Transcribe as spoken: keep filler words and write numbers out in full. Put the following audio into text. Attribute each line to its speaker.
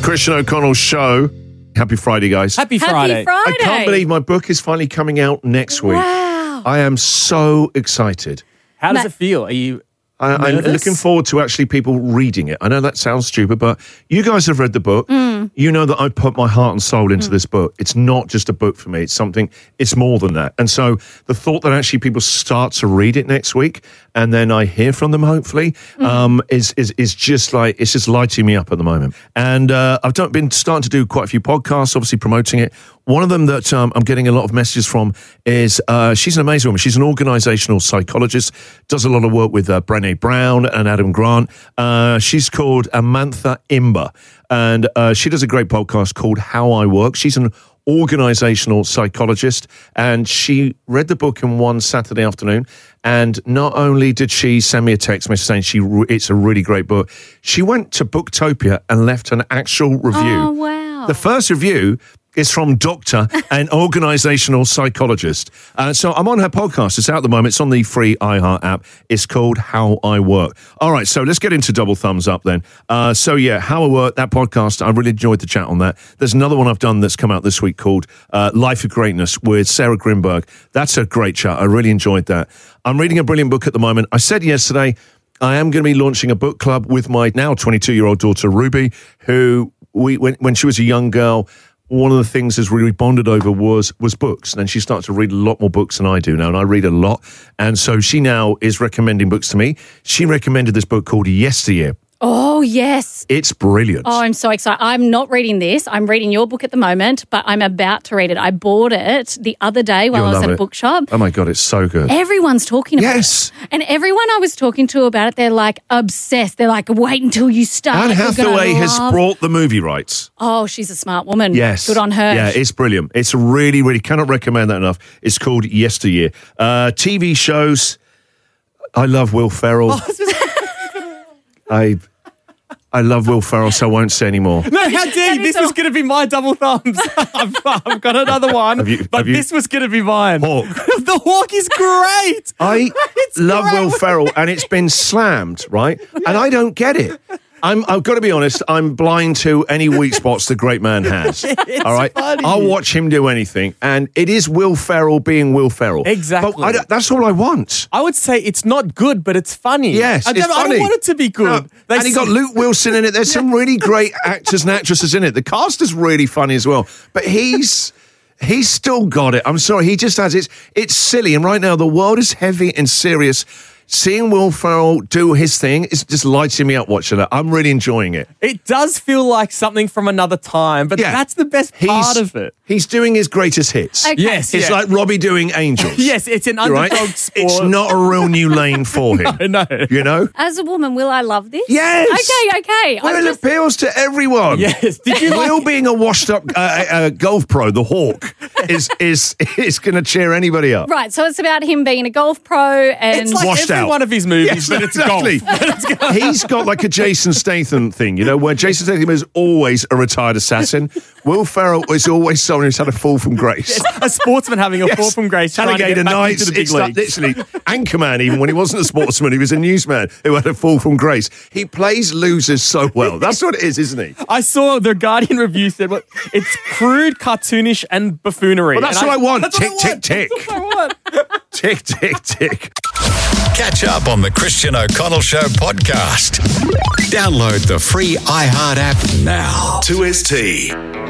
Speaker 1: Christian O'Connell Show. Happy Friday, guys.
Speaker 2: Happy Friday.
Speaker 3: Happy Friday.
Speaker 1: I can't believe my book is finally coming out next week.
Speaker 3: Wow.
Speaker 1: I am so excited.
Speaker 2: How does
Speaker 3: Ma-
Speaker 2: it feel? Are you
Speaker 1: I, I'm
Speaker 2: nervous?
Speaker 1: looking forward to actually people reading it. I know that sounds stupid, but you guys have read the book.
Speaker 3: Mm.
Speaker 1: You know that I put my heart and soul into mm. this book. It's not just a book for me. It's something, it's more than that. And so the thought that actually people start to read it next week and then I hear from them, hopefully, mm. um, is, is is just like, it's just lighting me up at the moment. And uh, I've done, been starting to do quite a few podcasts, obviously promoting it. One of them that um, I'm getting a lot of messages from is uh, she's an amazing woman. She's an organizational psychologist, does a lot of work with uh, Brené Brown and Adam Grant. Uh, she's called Amantha Imber, and uh, she does a great podcast called How I Work. She's an organizational psychologist, and she read the book in one Saturday afternoon. And not only did she send me a text message saying she re- it's a really great book, she went to Booktopia and left an actual review.
Speaker 3: Oh, wow.
Speaker 1: The first review is from Doctor an organizational psychologist. Uh, so I'm on her podcast. It's out at the moment. It's on the free iHeart app. It's called How I Work. All right, so let's get into double thumbs up then. Uh, so yeah, How I Work, that podcast, I really enjoyed the chat on that. There's another one I've done that's come out this week called uh, Life of Greatness with Sarah Grimberg. That's a great chat. I really enjoyed that. I'm reading a brilliant book at the moment. I said yesterday, I am going to be launching a book club with my now twenty-two-year-old daughter, Ruby, who we when, when she was a young girl, one of the things as we bonded over was was books. And then she started to read a lot more books than I do now, and I read a lot. And so she now is recommending books to me. She recommended this book called Yesteryear.
Speaker 3: Oh, yes.
Speaker 1: It's brilliant.
Speaker 3: Oh, I'm so excited. I'm not reading this. I'm reading your book at the moment, but I'm about to read it. I bought it the other day while
Speaker 1: You'll
Speaker 3: I was
Speaker 1: love
Speaker 3: at a
Speaker 1: it.
Speaker 3: bookshop.
Speaker 1: Oh my God, it's so good.
Speaker 3: Everyone's talking about
Speaker 1: Yes.
Speaker 3: it. And everyone I was talking to about it, they're like obsessed. They're like, wait until you start.
Speaker 1: Anne
Speaker 3: You're gonna
Speaker 1: Hathaway has
Speaker 3: love-
Speaker 1: brought the movie rights.
Speaker 3: Oh, she's a smart woman.
Speaker 1: Yes.
Speaker 3: Good on her.
Speaker 1: Yeah, it's brilliant. It's really, really, cannot recommend that enough. It's called Yesteryear. Uh, T V shows. I love Will Ferrell. I I love Will Ferrell, so I won't say any more.
Speaker 2: No, how dare you? This was going to be my double thumbs. I've, I've got another one,
Speaker 1: Have you-
Speaker 2: but
Speaker 1: have you-
Speaker 2: this was going to be mine.
Speaker 1: Hawk.
Speaker 2: The Hawk is great.
Speaker 1: I
Speaker 2: It's
Speaker 1: love
Speaker 2: great.
Speaker 1: Will Ferrell, and it's been slammed, right? And I don't get it. I'm, I've got to be honest, I'm blind to any weak spots the great man has. All right?
Speaker 2: funny.
Speaker 1: I'll watch him do anything, and it is Will Ferrell being Will Ferrell.
Speaker 2: Exactly.
Speaker 1: But I don't- that's all I want.
Speaker 2: I would say it's not good, but it's funny.
Speaker 1: Yes,
Speaker 2: I
Speaker 1: it's
Speaker 2: don't, I
Speaker 1: funny.
Speaker 2: don't want it to be good.
Speaker 1: No,
Speaker 2: They
Speaker 1: and you
Speaker 2: say-
Speaker 1: got Luke Wilson in it. There's some really great actors and actresses in it. The cast is really funny as well. But he's he's still got it. I'm sorry, he just has it. It's silly. And right now, the world is heavy and serious. Seeing Will Ferrell do his thing is just lighting me up watching it. I'm really enjoying it.
Speaker 2: It does feel like something from another time, but
Speaker 1: Yeah.
Speaker 2: that's the best part of it.
Speaker 1: He's doing his greatest hits.
Speaker 3: Okay.
Speaker 2: Yes,
Speaker 1: It's
Speaker 2: yeah.
Speaker 1: like Robbie doing Angels.
Speaker 2: Yes, it's an
Speaker 1: Right?
Speaker 2: underdog sport.
Speaker 1: It's not a real new lane for him.
Speaker 2: No.
Speaker 1: You know?
Speaker 3: As a woman, will I love this?
Speaker 1: Yes.
Speaker 3: Okay, okay.
Speaker 1: Well,
Speaker 3: I'm
Speaker 1: it
Speaker 3: just,
Speaker 1: appeals to everyone.
Speaker 2: Yes. Did you
Speaker 1: Will
Speaker 2: like
Speaker 1: being a washed-up uh, uh, golf pro, the Hawk, is is is going to cheer anybody up.
Speaker 3: right, so it's about him being a golf pro and
Speaker 2: It's like
Speaker 1: Washed
Speaker 2: every
Speaker 1: out.
Speaker 2: one of his movies,
Speaker 1: Yes,
Speaker 2: but it's
Speaker 1: exactly.
Speaker 2: golf.
Speaker 1: He's got like a Jason Statham thing, you know, where Jason Statham is always a retired assassin. Will Ferrell is always someone who's had a fall from grace.
Speaker 2: A sportsman having a
Speaker 1: Yes.
Speaker 2: fall from grace, trying to
Speaker 1: Alligator
Speaker 2: get back
Speaker 1: Nights.
Speaker 2: into the big
Speaker 1: It's like
Speaker 2: leagues.
Speaker 1: literally Anchorman. Even when he wasn't a sportsman, he was a newsman who had a fall from grace. He plays losers so well. That's what it is, isn't he?
Speaker 2: I saw the Guardian review said, "Well, it's crude, cartoonish, and buffoonery."
Speaker 1: Well, that's
Speaker 2: And
Speaker 1: what I want.
Speaker 2: That's
Speaker 1: Tick,
Speaker 2: what I
Speaker 1: tick,
Speaker 2: want.
Speaker 1: tick.
Speaker 2: That's what I want.
Speaker 1: Tick, tick, tick.
Speaker 4: Catch up on the Christian O'Connell Show podcast. Download the free iHeart app now. two S T.